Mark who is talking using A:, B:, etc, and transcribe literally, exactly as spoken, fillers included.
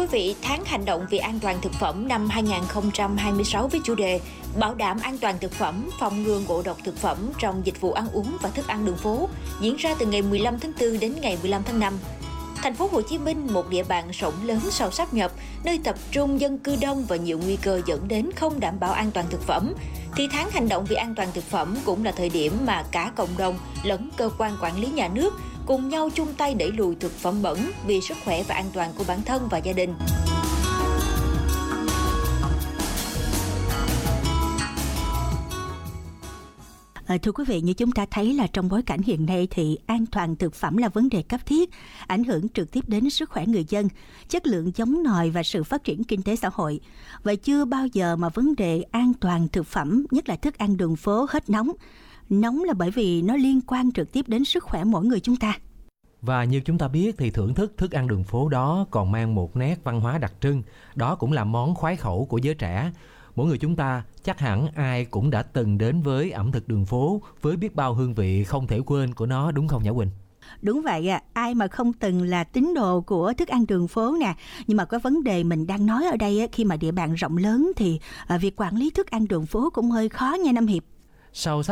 A: vị, tháng hành động vì an toàn thực phẩm năm hai không hai sáu với chủ đề Bảo đảm an toàn thực phẩm, phòng ngừa ngộ độc thực phẩm trong dịch vụ ăn uống và thức ăn đường phố diễn ra từ ngày mười lăm tháng tư đến ngày mười lăm tháng năm. Thành phố Hồ Chí Minh, một địa bàn rộng lớn sau sáp nhập, nơi tập trung dân cư đông và nhiều nguy cơ dẫn đến không đảm bảo an toàn thực phẩm, thì tháng hành động vì an toàn thực phẩm cũng là thời điểm mà cả cộng đồng lẫn cơ quan quản lý nhà nước cùng nhau chung tay đẩy lùi thực phẩm bẩn vì sức khỏe và an toàn của bản thân và gia đình.
B: À, thưa quý vị, như chúng ta thấy là trong bối cảnh hiện nay thì an toàn thực phẩm là vấn đề cấp thiết, ảnh hưởng trực tiếp đến sức khỏe người dân, chất lượng giống nòi và sự phát triển kinh tế xã hội. Và chưa bao giờ mà vấn đề an toàn thực phẩm, nhất là thức ăn đường phố hết nóng. Nóng là bởi vì nó liên quan trực tiếp đến sức khỏe mỗi người chúng ta.
C: Và như chúng ta biết thì thưởng thức thức ăn đường phố đó còn mang một nét văn hóa đặc trưng, đó cũng là món khoái khẩu của giới trẻ. Mỗi người chúng ta chắc hẳn ai cũng đã từng đến với ẩm thực đường phố với biết bao hương vị không thể quên của nó, đúng không Nhã Quỳnh?
B: Đúng vậy à, ai mà không từng là tín đồ của thức ăn đường phố nè. Nhưng mà cái vấn đề mình đang nói ở đây á, khi mà địa bàn rộng lớn thì à, việc quản lý thức ăn đường phố cũng hơi khó nha Nam Hiệp.
C: Sau